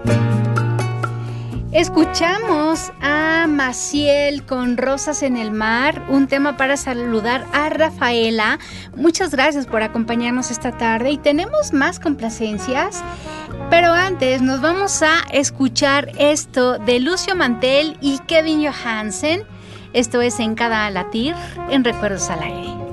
Escuchamos a Maciel con Rosas en el Mar, un tema para saludar a Rafaela. Muchas gracias por acompañarnos esta tarde y tenemos más complacencias, pero antes nos vamos a escuchar esto de Lucio Mantel y Kevin Johansen. Esto es En Cada Latir, en Recuerdos al Aire.